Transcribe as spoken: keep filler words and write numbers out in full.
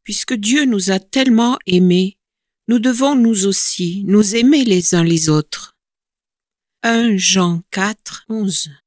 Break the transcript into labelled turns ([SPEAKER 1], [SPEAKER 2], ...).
[SPEAKER 1] Puisque Dieu nous a tellement aimés, nous devons nous aussi nous aimer les uns les autres. un Jean quatre, onze.